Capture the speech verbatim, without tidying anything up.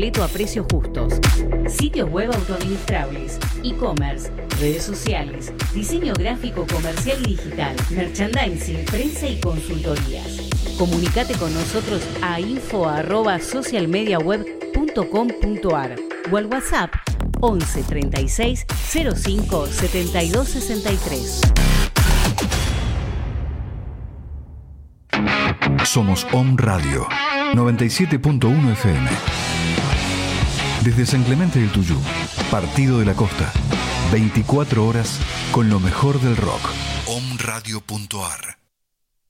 completo a precios justos. Sitios web autoadministrables, e-commerce, redes sociales, diseño gráfico comercial y digital, merchandising, prensa y consultorías. Comunicate con nosotros a info arroba socialmediaweb punto com punto ar o al WhatsApp once treinta y seis cero cinco setenta y dos sesenta y tres. Somos Om Radio noventa y siete punto uno F M. Desde San Clemente del Tuyú, Partido de la Costa, veinticuatro horas con lo mejor del rock. om radio punto ar